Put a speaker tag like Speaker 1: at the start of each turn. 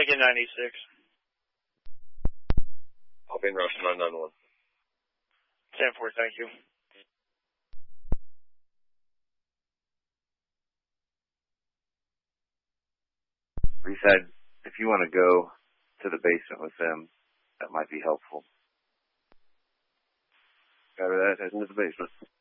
Speaker 1: Lincoln 96.
Speaker 2: I'll be in Rush 991.
Speaker 1: 10-4, thank you.
Speaker 3: He said, if you want to go to the basement with them, that might be helpful.
Speaker 2: Got that, heading to the basement.